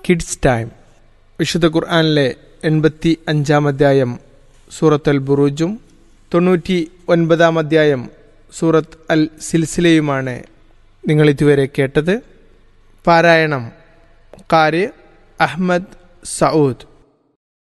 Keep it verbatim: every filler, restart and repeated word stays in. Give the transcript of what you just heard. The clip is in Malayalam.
Kids time. വിശുദ്ധ ഖുർആനിലെ എൺപത്തി അഞ്ചാം അധ്യായം സൂറത്ത് അൽ ബുറൂജും തൊണ്ണൂറ്റി ഒൻപതാം അധ്യായം സൂറത്ത് അൽ സിൽസിലയുമാണ് നിങ്ങൾ ഇതുവരെ കേട്ടത്. പാരായണം ഖാരി അഹ്മദ് സഊദ്.